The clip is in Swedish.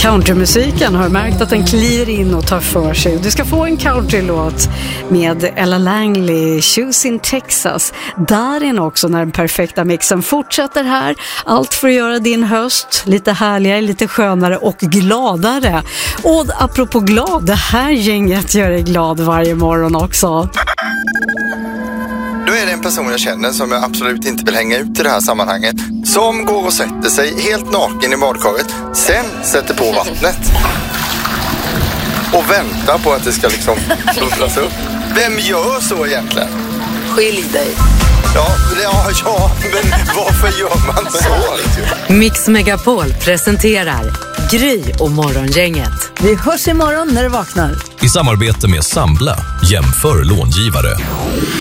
Countrymusiken har märkt att den kliver in och tar för sig. Du ska få en countrylåt med Ella Langley, Shoes in Texas. Darin också, när den perfekta mixen fortsätter här. Allt för att göra din höst lite härligare, lite skönare och gladare. Och apropå glad, det här gänget gör dig glad varje morgon också. Då är det en person jag känner som jag absolut inte vill hänga ut i det här sammanhanget. Som går och sätter sig helt naken i badkaret. Sen sätter på vattnet. Och väntar på att det ska liksom bubblas upp. Vem gör så egentligen? Skilj dig. Ja, men varför gör man så? Mix Megapol presenterar Gry och Morgongänget. Vi hörs imorgon när du vaknar. I samarbete med Sambla, jämför långivare.